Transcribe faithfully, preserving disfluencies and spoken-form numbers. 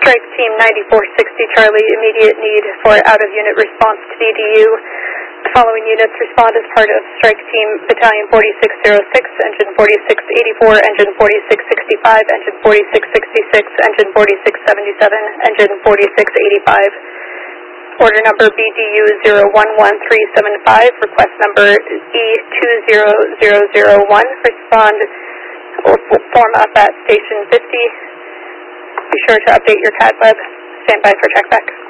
Strike Team ninety-four sixty Charlie, immediate need for out-of-unit response to D D U. The following units respond as part of Strike Team Battalion forty-six oh six, Engine forty-six eighty-four, Engine forty-six sixty-five, Engine forty-six sixty-six, Engine forty-six seventy-seven, Engine forty-six eighty-five. Order number B D U zero one one three seven five, request number E two zero zero zero one, respond or form up at Station fifty. Be sure to update your C A D web. Stand by for checkback.